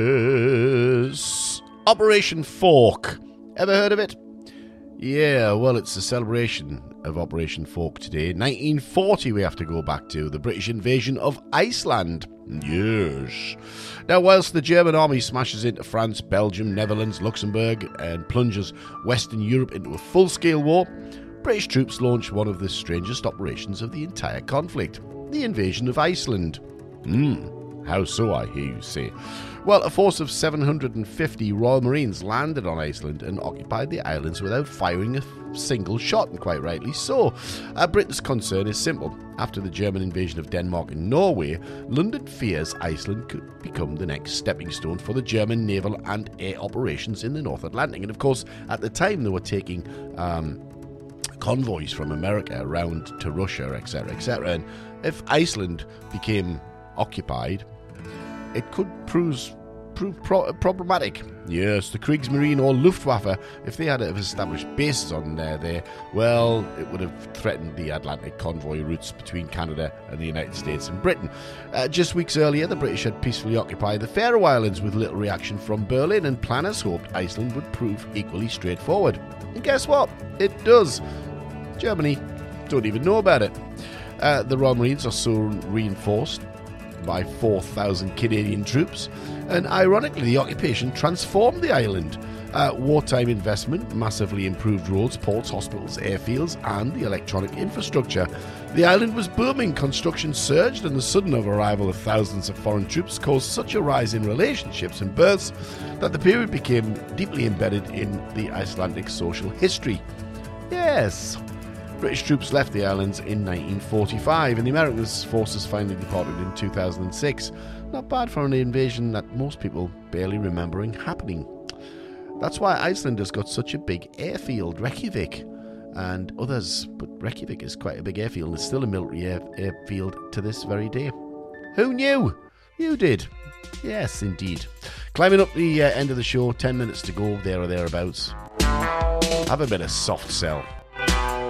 Yes. Operation Fork. Ever heard of it? Yeah, well, it's a celebration of Operation Fork today. 1940 we have to go back to, the British invasion of Iceland. Yes. Now, whilst the German army smashes into France, Belgium, Netherlands, Luxembourg, and plunges Western Europe into a full-scale war, British troops launch one of the strangest operations of the entire conflict, the invasion of Iceland. How so, I hear you say? Well, a force of 750 Royal Marines landed on Iceland and occupied the islands without firing a single shot, and quite rightly so. Britain's concern is simple. After the German invasion of Denmark and Norway, London fears Iceland could become the next stepping stone for the German naval and air operations in the North Atlantic. And of course, at the time they were taking convoys from America around to Russia, etc., etc. And if Iceland became occupied, it could prove problematic. Yes, the Kriegsmarine or Luftwaffe, if they had established bases on there, well, it would have threatened the Atlantic convoy routes between Canada and the United States and Britain. Just weeks earlier, the British had peacefully occupied the Faroe Islands with little reaction from Berlin, and planners hoped Iceland would prove equally straightforward. And guess what? It does. Germany don't even know about it. The Royal Marines are so reinforced by 4,000 Canadian troops, and ironically the occupation transformed the island. Wartime investment massively improved roads, ports, hospitals, airfields and the electronic infrastructure. The island was booming, construction surged, and the sudden arrival of thousands of foreign troops caused such a rise in relationships and births that the period became deeply embedded in the Icelandic social history. Yes. British troops left the islands in 1945, and the American forces finally departed in 2006. Not bad for an invasion that most people barely remembering happening. That's why Iceland has got such a big airfield, Reykjavik, and others. But Reykjavik is quite a big airfield, and it's still a military airfield to this very day. Who knew? You did. Yes, indeed. Climbing up the end of the show, 10 minutes to go, there or thereabouts. Have a bit of soft sell.